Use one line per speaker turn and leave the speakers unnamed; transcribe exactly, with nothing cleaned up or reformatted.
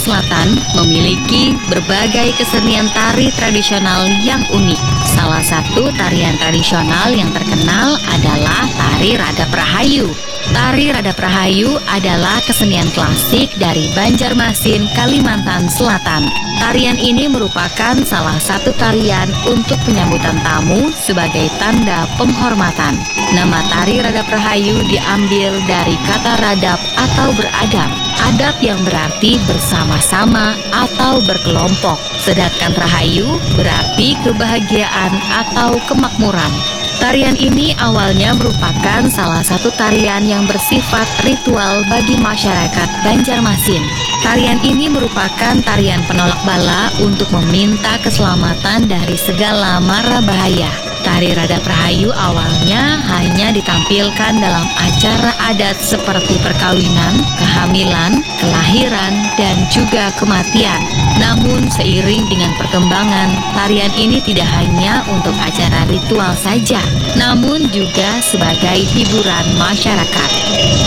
Selatan memiliki berbagai kesenian tari tradisional yang unik. Salah satu tarian tradisional yang terkenal adalah Tari Radap Rahayu. Tari Radap Rahayu adalah kesenian klasik dari Banjarmasin, Kalimantan Selatan. Tarian ini merupakan salah satu tarian untuk penyambutan tamu sebagai tanda penghormatan. Nama Tari Radap Rahayu diambil dari kata radap atau beradab. Adab yang berarti bersama-sama atau berkelompok. Sedangkan Rahayu berarti kebahagiaan atau kemakmuran. Tarian ini awalnya merupakan salah satu tarian yang bersifat ritual bagi masyarakat Banjarmasin. Tarian ini merupakan tarian penolak bala untuk meminta keselamatan dari segala mara bahaya. Tari Radap Rahayu awalnya hanya ditampilkan dalam acara adat seperti perkawinan, kehamilan, kelahiran, dan juga kematian. Namun seiring dengan perkembangan, tarian ini tidak hanya untuk acara ritual saja, namun juga sebagai hiburan masyarakat.